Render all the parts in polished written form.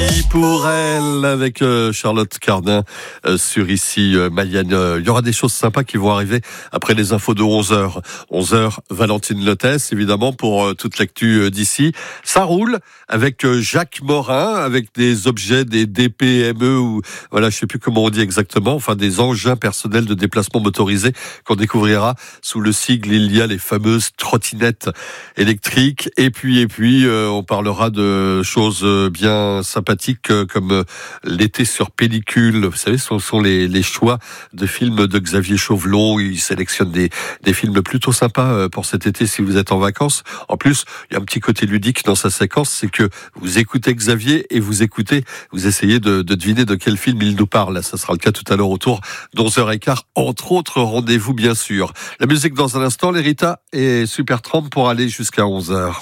Vie pour elle avec Charlotte Cardin sur ici Mayenne. Il y aura des choses sympas qui vont arriver après les infos de 11h. 11h, Valentine Lotès, évidemment, pour toute l'actu d'ici. Ça roule avec Jacques Morin, avec des objets, des DPME ou voilà, je sais plus comment on dit exactement, enfin des engins personnels de déplacement motorisé qu'on découvrira sous le sigle. Il y a les fameuses trottinettes électriques et puis on parlera de choses bien sympathiques comme l'été sur pellicule. Vous savez, ce sont les choix de films de Xavier Chauvelot. Il sélectionne des films plutôt sympas pour cet été si vous êtes en vacances. En plus, il y a un petit côté ludique dans sa séquence, c'est que vous écoutez Xavier et vous essayez de deviner de quel film il nous parle. Ça sera le cas tout à l'heure autour d'11h15, entre autres rendez-vous bien sûr. La musique dans un instant, les Rita et Supertramp pour aller jusqu'à 11h.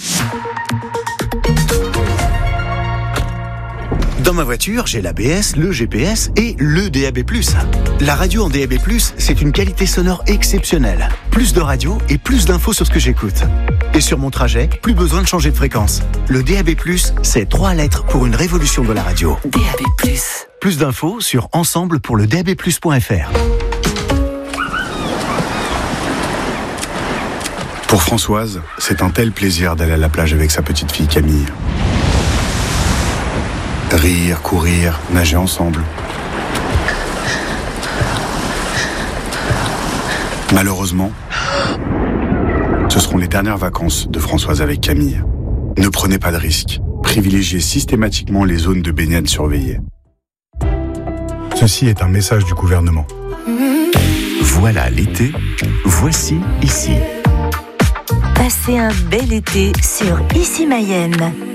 Dans ma voiture, j'ai l'ABS, le GPS et le DAB+. La radio en DAB+, c'est une qualité sonore exceptionnelle. Plus de radio et plus d'infos sur ce que j'écoute. Et sur mon trajet, plus besoin de changer de fréquence. Le DAB+, c'est 3 lettres pour une révolution de la radio. DAB+. Plus d'infos sur ensemble pour le DABplus.fr. Pour Françoise, c'est un tel plaisir d'aller à la plage avec sa petite fille Camille. Rire, courir, nager ensemble. Malheureusement, ce seront les dernières vacances de Françoise avec Camille. Ne prenez pas de risques. Privilégiez systématiquement les zones de baignade surveillées. Ceci est un message du gouvernement. Voilà l'été, voici ici. Passez un bel été sur Ici Mayenne.